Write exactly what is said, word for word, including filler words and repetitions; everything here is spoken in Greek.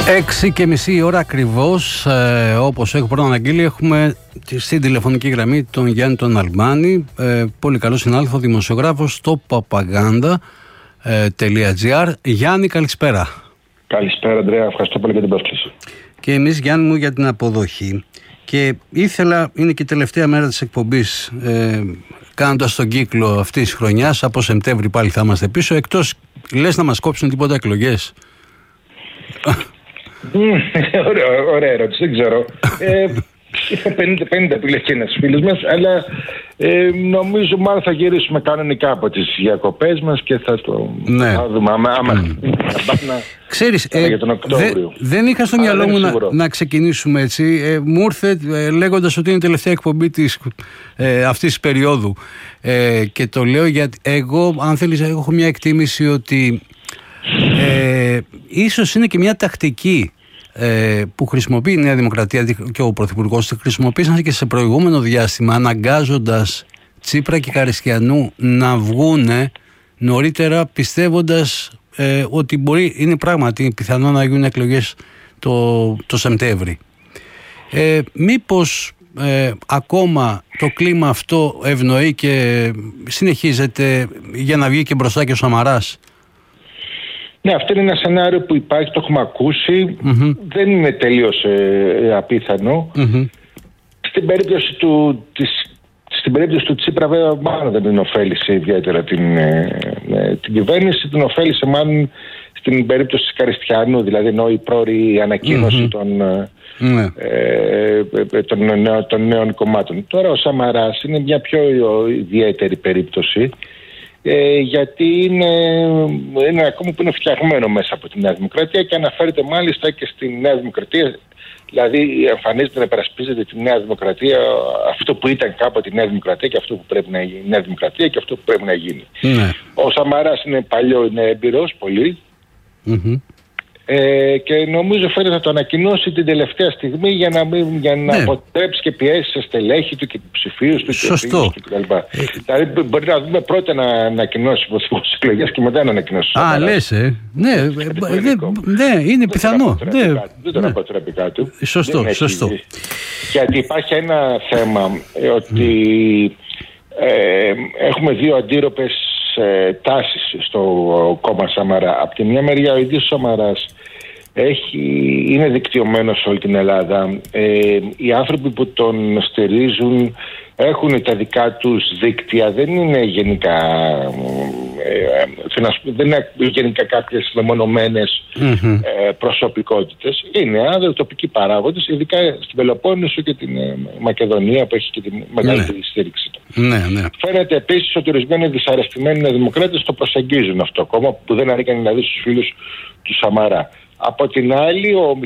Έξι και μισή ώρα ακριβώς, ε, όπως έχω πρώτα αναγγείλει, έχουμε στην τηλεφωνική γραμμή τον Γιάννη τον Αλμπάνη, ε, πολύ καλό συνάδελφο, δημοσιογράφο στο παπαγάνδα τελεία τζι άρ. Γιάννη, καλησπέρα. Καλησπέρα, Ανδρέα, ευχαριστώ πολύ για την πρόσκληση. Και εμείς, Γιάννη μου, για την αποδοχή. Και ήθελα, είναι και η τελευταία μέρα της εκπομπής, ε, κάνοντας τον κύκλο αυτής της χρονιάς, από Σεπτέμβρη πάλι θα είμαστε πίσω, εκτός λες να μας κόψουν τίποτα εκλογές? Ωραία, ωραία ερώτηση, δεν ξέρω. ε, Είχα πενήντα πενήντα επιλογή ένας φίλος μας, αλλά ε, νομίζω μάλλον θα γυρίσουμε κανονικά από τις διακοπές μας και θα το ναι. θα δούμε άμα, άμα mm. να, Ξέρεις, ε, για τον Οκτώβριο. Δε, δεν είχα στο αλλά μυαλό μου να, να ξεκινήσουμε έτσι. Ε, μου ήρθε ε, λέγοντας ότι είναι η τελευταία εκπομπή της, ε, αυτής της περίοδου. Ε, και το λέω γιατί εγώ, αν θέλεις, έχω μια εκτίμηση ότι ε, ίσως είναι και μια τακτική Ε, που χρησιμοποιεί η Νέα Δημοκρατία και ο Πρωθυπουργός τη χρησιμοποίησαν και σε προηγούμενο διάστημα, αναγκάζοντας Τσίπρα και Καριστιανού να βγούνε νωρίτερα, πιστεύοντας ε, ότι μπορεί, είναι πράγματι πιθανό να γίνουν εκλογές το, το Σεπτέμβρη. Ε, μήπως ε, ακόμα το κλίμα αυτό ευνοεί και συνεχίζεται για να βγει και μπροστά και ο Σαμαράς? Ναι, αυτό είναι ένα σενάριο που υπάρχει, το έχουμε ακούσει, mm-hmm. δεν είναι τελείως ε, απίθανο. Mm-hmm. Στην περίπτωση του, της, στην περίπτωση του Τσίπρα, βέβαια, μάλλον δεν την ωφέλησε ιδιαίτερα την, ε, ε, την κυβέρνηση, την ωφέλησε μάλλον στην περίπτωση της Καριστιανού, δηλαδή ενώ η πρόωρη ανακοίνωση mm-hmm. των, mm-hmm. ε, ε, των, νέων, των νέων κομμάτων. Τώρα ο Σαμαράς είναι μια πιο ιδιαίτερη περίπτωση. Ε, γιατί είναι, είναι ακόμα που είναι φτιαγμένο μέσα από τη Νέα Δημοκρατία και αναφέρεται μάλιστα και στη Νέα Δημοκρατία, δηλαδή εμφανίζεται να υπερασπίζεται τη Νέα Δημοκρατία, αυτό που ήταν κάποτε η Νέα Δημοκρατία και αυτό που πρέπει να γίνει η Νέα Δημοκρατία και αυτό που πρέπει να γίνει. Ναι. Ο Σαμαράς είναι παλιό, είναι έμπειρος πολύ. Mm-hmm. Ε, και νομίζω φαίνεται να το ανακοινώσει την τελευταία στιγμή για να, μην, για να ναι. αποτρέψει και πιέσει σε στελέχη του και ψηφίους του. Σωστό. Και κτλ. Ε, δηλαδή μπορεί να δούμε πρώτα να ανακοινώσει τις εκλογές και μετά να ανακοινώσει. Α, λες, ε. Ναι, ε, ναι, είναι πιθανό. Δεν τον αποτρέπει κάτι. Σωστό, σωστό. Γιατί υπάρχει ένα θέμα ε, ότι ε, έχουμε δύο αντίρροπες ε, τάσεις στο κόμμα Σαμαρά. Από τη μια μεριά ο ίδιος Σαμαράς έχει, είναι δικτυωμένος σε όλη την Ελλάδα. Ε, οι άνθρωποι που τον στηρίζουν έχουν τα δικά τους δίκτυα, δεν είναι γενικά ε, ε, δεν είναι γενικά κάποιες μεμονωμένες mm-hmm. ε, προσωπικότητες. Είναι άνθρωποι τοπικοί παράγοντες, ειδικά στην Πελοπόννησο και την ε, Μακεδονία που έχει και τη μεγαλύτερη mm-hmm. στήριξη του. Mm-hmm. Φαίνεται επίσης ότι ορισμένοι δυσαρεστημένοι δημοκράτες το προσεγγίζουν αυτό ακόμα, που δεν ανήκαν δηλαδή στους φίλους του Σαμαρά. Από την άλλη, ο